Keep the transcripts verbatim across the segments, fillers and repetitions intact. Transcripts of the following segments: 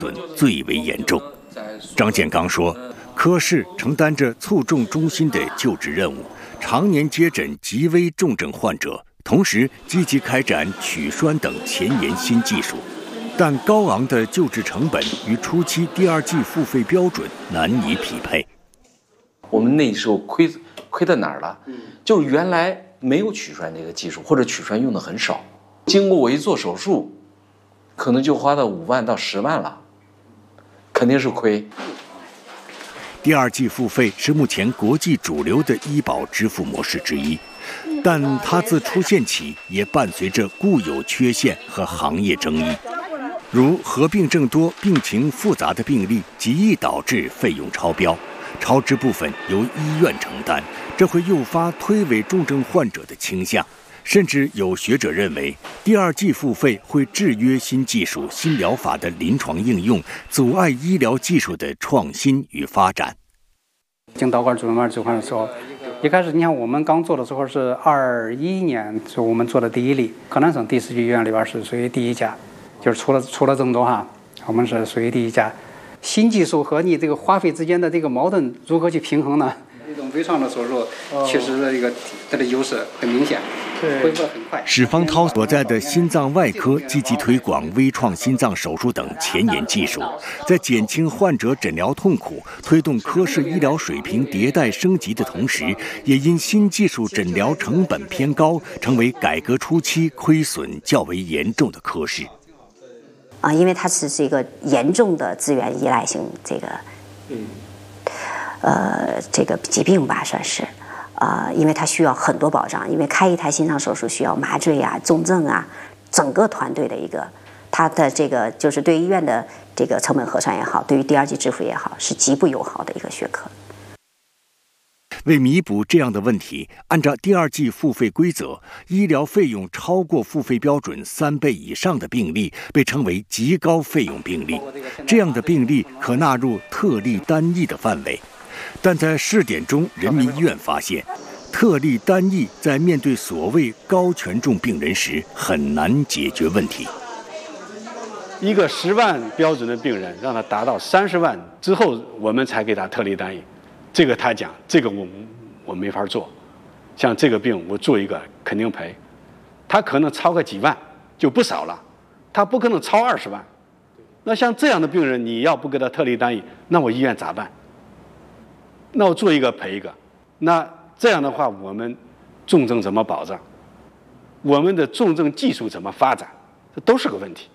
损最为严重。张建刚说，科室承担着卒中中心的救治任务，常年接诊极危重症患者，同时积极开展取栓等前沿新技术。但高昂的救治成本与初期第二剂付费标准难以匹配。 我们那时候亏亏在哪儿了？就是原来没有取栓这个技术，或者取栓用的很少。经过我一做手术，可能就花到五万到十万了，肯定是亏。 第二剂付费是目前国际主流的医保支付模式之一，但它自出现起也伴随着固有缺陷和行业争议。如合并症多、病情复杂的病例，极易导致费用超标，超支部分由医院承担，这会诱发推诿重症患者的倾向。甚至有学者认为，第二剂付费会制约新技术、新疗法的临床应用，阻碍医疗技术的创新与发展。 进导管主动脉置换的时候，一开始你看我们刚做的时候是二一年，就我们做的第一例，河南省第四级医院里边是属于第一家。就是除了除了郑州哈，我们是属于第一家。新技术和你这个花费之间的这个矛盾如何去平衡呢？这种微创的手术，其实的这个它的优势很明显，恢复很快。 史方涛所在的心脏外科积极推广微创心脏手术等前沿技术，在减轻患者诊疗痛苦、推动科室医疗水平迭代升级的同时，也因新技术诊疗成本偏高，成为改革初期亏损较为严重的科室。 啊，因为它是是一个严重的资源依赖性这个，呃，这个疾病吧，算是，呃，因为它需要很多保障，因为开一台心脏手术需要麻醉啊、重症啊，整个团队的一个，它的这个就是对医院的这个成本核算也好，对于第二剂支付也好，是极不友好的一个学科。 为弥补这样的问题，按照第二剂付费规则，医疗费用超过付费标准三倍以上的病例被称为极高费用病例，这样的病例可纳入特例单翼的范围。但在试点中，人民医院发现，特例单翼在面对所谓高权重病人时很难解决问题。 一个十万标准的病人，让他达到三十万之后，我们才给他特例单翼。这个他讲，这个我我没法做，像这个病我做一个肯定赔，他可能超个几万就不少了，他不可能超二十万。那像这样的病人，你要不给他特例单翼，那我医院咋办？那我做一个赔一个，那这样的话，我们重症怎么保障？我们的重症技术怎么发展？这都是个问题。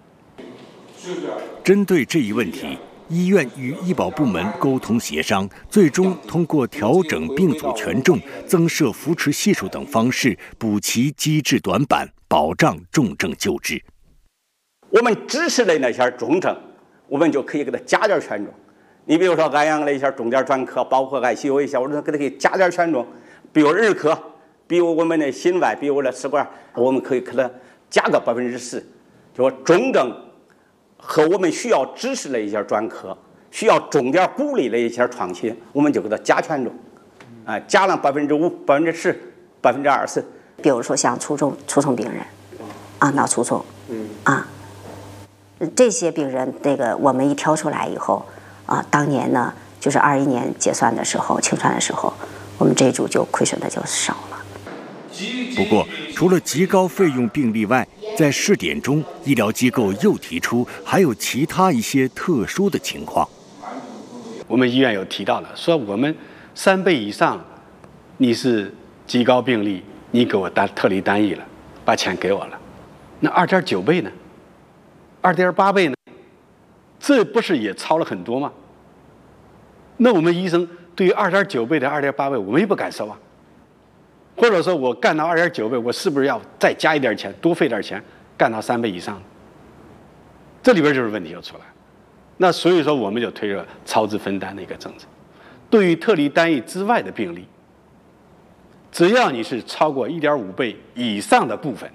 针对这一问题，医院与医保部门沟通协商，最终通过调整病组权重、增设扶持系数等方式，补齐机制短板，保障重症救治。 我们支持的那些重症，我们就可以给他加点权重。你比如说安阳的一些重点专科，包括 I C U 一些，我说给他可以加点权重。比如儿科，比如我们的心外，比如我的食管，我们可以给他加个百分之十。就说重症和我们需要支持的一些专科，需要重点鼓励的一些创新，我们就给它加权重，啊、呃，加了百分之五、百分之十、百分之二十。 比如说像卒中卒中病人，啊，脑卒中，啊，这些病人，这个我们一挑出来以后，啊，当年呢，就是二一年结算的时候，清算的时候，我们这一组就亏损的就少了。 不过，除了极高费用病例外，在试点中，医疗机构又提出还有其他一些特殊的情况。 我们医院有提到了，说我们三倍以上，你是极高病例，你给我单特例单翼了，把钱给我了。那二点九倍呢？二点八倍呢？这不是也超了很多吗？那我们医生对于二点九倍的二点八倍，我们也不敢收啊。或者说我干到二点九倍，我是不是要再加一点钱，多费点钱，干到三倍以上？这里边就是问题就出来。那所以说我们就推着超支分担的一个政策。对于特例单翼之外的病例，只要你是超过一点五倍以上的部分，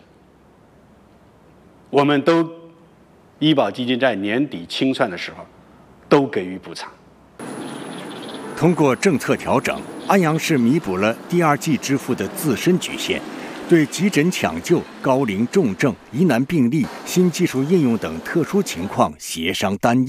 我们都医保基金在年底清算的时候都给予补偿。 通过政策调整，安阳市弥补了第二季支付的自身局限， 对急诊抢救、高龄重症、疑难病例、新技术应用等特殊情况协商担